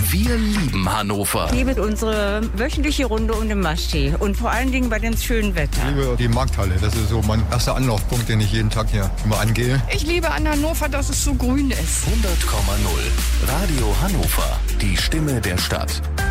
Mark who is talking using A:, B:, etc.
A: Wir lieben Hannover.
B: Ich liebe unsere wöchentliche Runde um den Maschsee und vor allen Dingen bei dem schönen Wetter.
C: Ich liebe die Markthalle, das ist so mein erster Anlaufpunkt, den ich jeden Tag hier immer angehe.
D: Ich liebe an Hannover, dass es so grün ist.
A: 100,0 Radio Hannover. Die Stimme der Stadt.